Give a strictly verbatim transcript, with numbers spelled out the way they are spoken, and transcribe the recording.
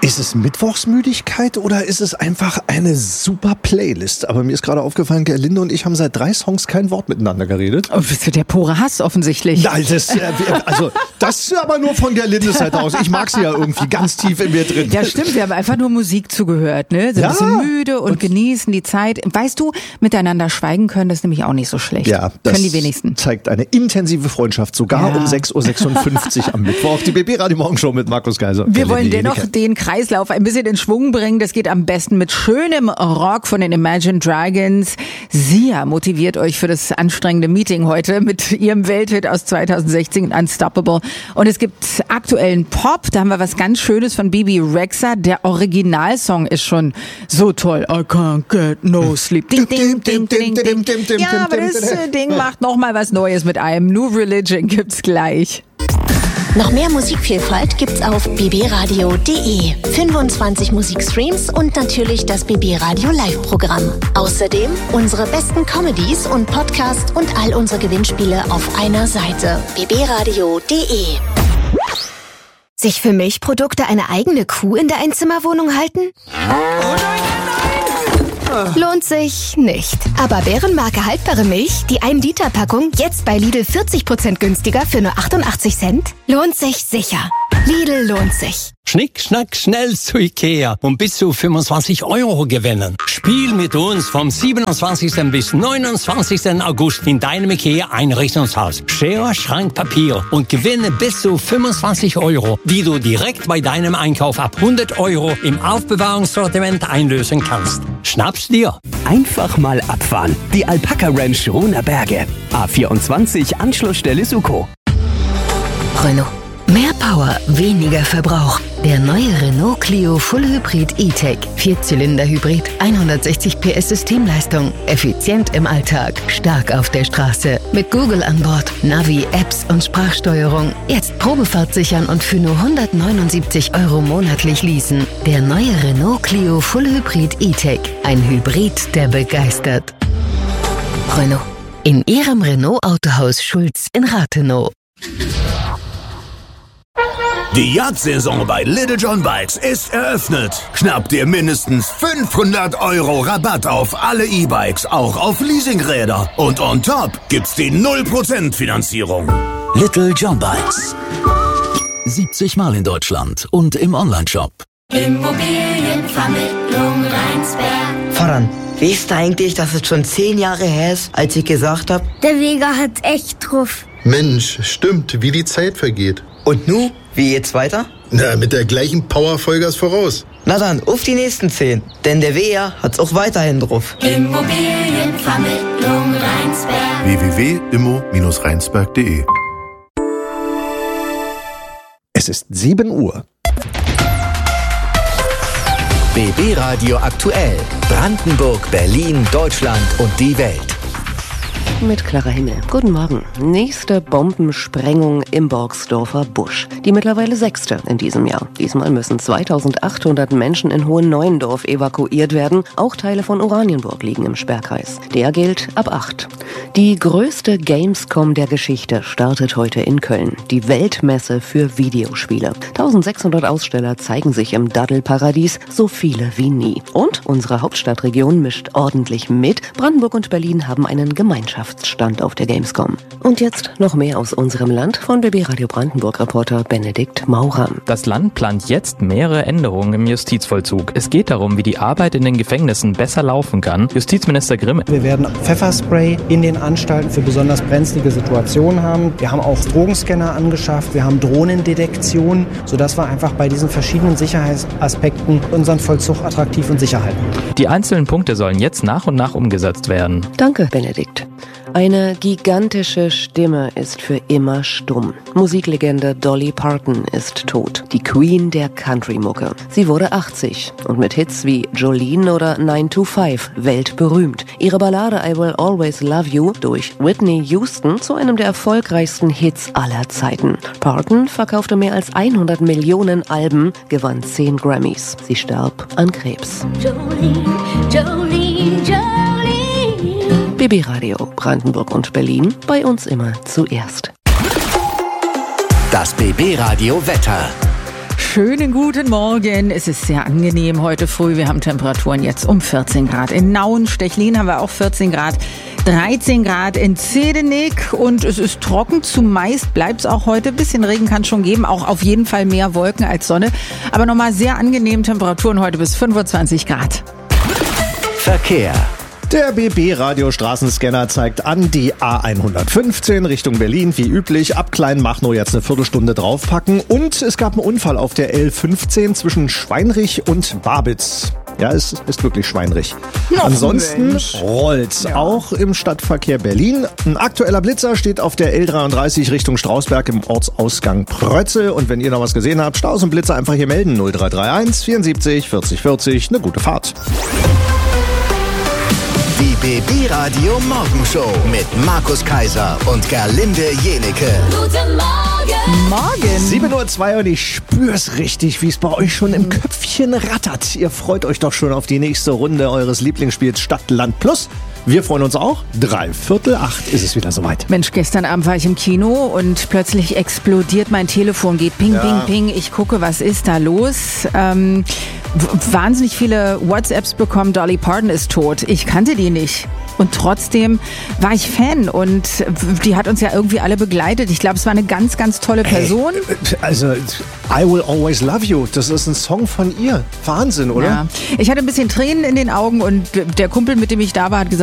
Ist es Mittwochsmüdigkeit oder ist es einfach eine super Playlist? Aber mir ist gerade aufgefallen, Gerlinde und ich haben seit drei Songs kein Wort miteinander geredet. Oh, bist du der pure Hass offensichtlich. Nein, das, äh, also, das ist aber nur von Gerlindes Seite aus. Ich mag sie ja irgendwie ganz tief in mir drin. Ja, stimmt. Wir haben einfach nur Musik zugehört, ne? Sind Ja. ein bisschen müde und, und genießen die Zeit. Weißt du, miteinander schweigen können, das ist nämlich auch nicht so schlecht. Ja, das können die wenigsten. zeigt eine intensive Freundschaft, sogar Ja. um sechs Uhr sechsundfünfzig am Mittwoch. Die B B Radio Morgenshow mit Markus Kaiser. Wir wollen Gerlinde dennoch Jenecke. den Kreislauf ein bisschen in Schwung bringen. Das geht am besten mit schönem Rock von den Imagine Dragons. Sia motiviert euch für das anstrengende Meeting heute mit ihrem Welthit aus zweitausendsechzehn, Unstoppable. Und es gibt aktuellen Pop. Da haben wir was ganz Schönes von Bibi Rexha. Der Originalsong ist schon so toll. I can't get no sleep. Ding, ding, ding, ding, ding, ding. Ja, aber das äh, Ding macht noch mal was Neues mit einem. New Religion gibt's gleich. Noch mehr Musikvielfalt gibt's auf b b radio punkt d e. fünfundzwanzig Musikstreams und natürlich das B B Radio Live-Programm. Außerdem unsere besten Comedies und Podcasts und all unsere Gewinnspiele auf einer Seite. b b radio punkt d e. Sich für Milchprodukte eine eigene Kuh in der Einzimmerwohnung halten? Lohnt sich nicht. Aber Bärenmarke haltbare Milch, die ein Liter Packung, jetzt bei Lidl vierzig Prozent günstiger für nur achtundachtzig Cent? Lohnt sich sicher. Lidl lohnt sich. Schnick, schnack, schnell zu Ikea und bis zu fünfundzwanzig Euro gewinnen. Spiel mit uns vom siebenundzwanzigsten bis neunundzwanzigsten August in deinem Ikea Einrichtungshaus. Schere, Schrank, Papier und gewinne bis zu fünfundzwanzig Euro, die du direkt bei deinem Einkauf ab hundert Euro im Aufbewahrungssortiment einlösen kannst. Schnapp's dir. Einfach mal abfahren. Die Alpaka Ranch Ruhner Berge. A vierundzwanzig, Anschlussstelle Suko. Renault. Mehr Power, weniger Verbrauch. Der neue Renault Clio Full Hybrid E-Tech. Vierzylinder-Hybrid, hundertsechzig P S Systemleistung. Effizient im Alltag, stark auf der Straße. Mit Google an Bord, Navi, Apps und Sprachsteuerung. Jetzt Probefahrt sichern und für nur hundertneunundsiebzig Euro monatlich leasen. Der neue Renault Clio Full Hybrid E-Tech. Ein Hybrid, der begeistert. Renault. In Ihrem Renault-Autohaus Schulz in Rathenow. Die Jagdsaison bei Little John Bikes ist eröffnet. Schnapp dir mindestens fünfhundert Euro Rabatt auf alle E-Bikes, auch auf Leasingräder. Und on top gibt's die null Prozent Finanzierung. Little John Bikes. siebzig Mal in Deutschland und im Onlineshop. Immobilienvermittlung Rheinsberg. Voran, weißt du eigentlich, dass es schon zehn Jahre her ist, als ich gesagt habe? Der Vega hat echt drauf. Mensch, stimmt, wie die Zeit vergeht. Und nu, wie geht's weiter? Na, mit der gleichen Power Vollgas voraus. Na dann, auf die nächsten zehn. Denn der Vega hat's auch weiterhin drauf. Immobilienvermittlung Rheinsberg. w w w punkt immo Bindestrich rheinsberg punkt d e. Es ist sieben Uhr. B B Radio aktuell. Brandenburg, Berlin, Deutschland und die Welt. Mit klarer Himmel. Guten Morgen. Nächste Bombensprengung im Borgsdorfer Busch. Die mittlerweile sechste in diesem Jahr. Diesmal müssen zweitausendachthundert Menschen in Hohen-Neuendorf evakuiert werden. Auch Teile von Oranienburg liegen im Sperrkreis. Der gilt ab acht. Die größte Gamescom der Geschichte startet heute in Köln. Die Weltmesse für Videospiele. eintausendsechshundert Aussteller zeigen sich im Daddelparadies, so viele wie nie. Und unsere Hauptstadtregion mischt ordentlich mit. Brandenburg und Berlin haben einen Gemeinschaftsstand auf der Gamescom. Und jetzt noch mehr aus unserem Land von B B Radio Brandenburg-Reporter Benedikt Maurer. Das Land plant jetzt mehrere Änderungen im Justizvollzug. Es geht darum, wie die Arbeit in den Gefängnissen besser laufen kann. Justizminister Grimm. Wir werden Pfefferspray in den Anstalten für besonders brenzlige Situationen haben. Wir haben auch Drogenscanner angeschafft. Wir haben Drohnendetektion, sodass wir einfach bei diesen verschiedenen Sicherheitsaspekten unseren Vollzug attraktiv und sicher halten. Die einzelnen Punkte sollen jetzt nach und nach umgesetzt werden. Danke, Benedikt. Eine gigantische Stimme ist für immer stumm. Musiklegende Dolly Parton ist tot. Die Queen der Country-Mucke. Sie wurde achtzig und mit Hits wie Jolene oder nine two five weltberühmt. Ihre Ballade I Will Always Love You durch Whitney Houston zu einem der erfolgreichsten Hits aller Zeiten. Parton verkaufte mehr als hundert Millionen Alben, gewann zehn Grammys. Sie starb an Krebs. Jolene, Jolene, Jolene. B B Radio Brandenburg und Berlin, bei uns immer zuerst. Das B B Radio Wetter. schönen guten Morgen. Es ist sehr angenehm heute früh. Wir haben Temperaturen jetzt um vierzehn Grad. In Nauen, Stechlin haben wir auch vierzehn Grad, dreizehn Grad in Zedenik und es ist trocken. Zumeist bleibt es auch heute. Ein bisschen Regen kann es schon geben, auch auf jeden Fall mehr Wolken als Sonne. Aber nochmal sehr angenehm, Temperaturen heute bis fünfundzwanzig Grad. Verkehr. Der B B-Radio-Straßenscanner zeigt an die A hundertfünfzehn Richtung Berlin, wie üblich. Ab Kleinmachnow jetzt eine Viertelstunde draufpacken. Und es gab einen Unfall auf der L fünfzehn zwischen Schweinrich und Babitz. Ja, es ist wirklich Schweinrich. Noch Ansonsten Mensch. rollt's Ja. auch im Stadtverkehr Berlin. Ein aktueller Blitzer steht auf der L dreiunddreißig Richtung Strausberg im Ortsausgang Prötzel. Und wenn ihr noch was gesehen habt, Staus und Blitzer einfach hier melden. null drei drei eins vierundsiebzig vierzig vierzig. Eine gute Fahrt. Die B B-Radio Morgenshow mit Markus Kaiser und Gerlinde Jenecke. Guten Morgen. Morgen. sieben Uhr zwei und ich spür's richtig, wie es bei euch schon im Köpfchen rattert. Ihr freut euch doch schon auf die nächste Runde eures Lieblingsspiels Stadt, Land, Plus. Wir freuen uns auch. Drei Viertel acht ist es wieder soweit. Mensch, gestern Abend war ich im Kino und plötzlich explodiert mein Telefon, geht ping, Ja. ping, ping. Ich gucke, was ist da los? Ähm, w- wahnsinnig viele WhatsApps bekommen, Dolly Parton ist tot. Ich kannte die nicht. Und trotzdem war ich Fan und die hat uns ja irgendwie alle begleitet. Ich glaube, es war eine ganz, ganz tolle Person. Hey, also, I Will Always Love You, das ist ein Song von ihr. Wahnsinn, oder? Ja. Ich hatte ein bisschen Tränen in den Augen und der Kumpel, mit dem ich da war, hat gesagt,